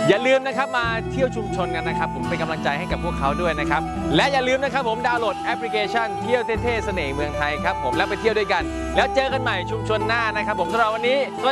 อย่าลืมนะครับมาเที่ยวชุมชนกันนะครับผมเป็นกำลังใจให้กับพวกเขาด้วยนะครับและอย่าลืมนะครับผมดาวน์โหลดแอปพลิเคชันเที่ยวเท่ๆเสน่ห์เมืองไทยครับผมแล้วไปเที่ยวด้วยกันแล้วเจอกันใหม่ชุมชนหน้านะครับผมสำหรับวันนี้